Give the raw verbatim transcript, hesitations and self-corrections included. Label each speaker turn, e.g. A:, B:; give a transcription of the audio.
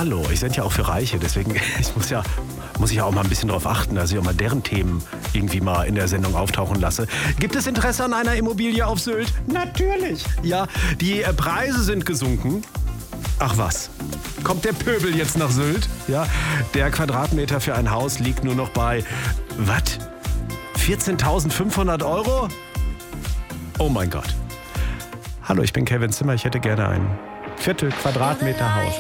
A: hallo, ich sende ja auch für Reiche, deswegen ich muss ja muss ich ja auch mal ein bisschen darauf achten, dass ich auch mal deren Themen irgendwie mal in der Sendung auftauchen lasse. Gibt es Interesse an einer Immobilie auf Sylt? Natürlich. Ja, die äh, Preise sind gesunken. Ach was, kommt der Pöbel jetzt nach Sylt? Ja, der Quadratmeter für ein Haus liegt nur noch bei, was? vierzehntausendfünfhundert Euro? Oh mein Gott. Hallo, ich bin Kevin Zimmer, ich hätte gerne ein Viertel Quadratmeter Haus.